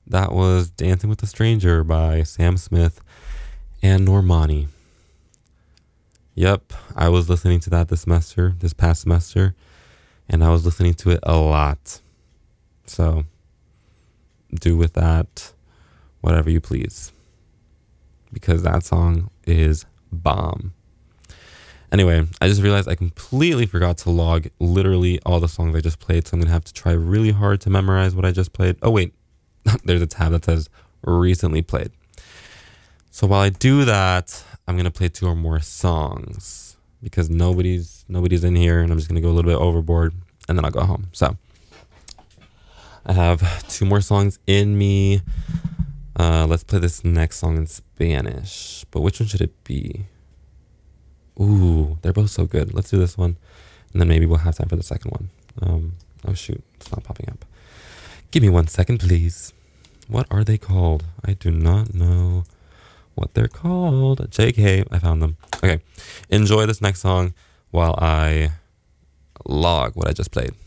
That was Dancing with a Stranger by Sam Smith and Normani. Yep, I was listening to that this past semester, and I was listening to it a lot. So, do with that whatever you please, because that song is bomb. Anyway, I just realized I completely forgot to log literally all the songs I just played, so I'm going to have to try really hard to memorize what I just played. Oh, wait, there's a tab that says recently played. So while I do that, I'm going to play two or more songs because nobody's in here, and I'm just going to go a little bit overboard, and then I'll go home. So I have two more songs in me. Let's play this next song in Spanish, but which one should it be? Ooh, they're both so good. Let's do this one, and then maybe we'll have time for the second one. Oh shoot, it's not popping up. Give me 1 second, please. What are they called? I do not know what they're called. JK, I found them. Okay, enjoy this next song while I log what I just played.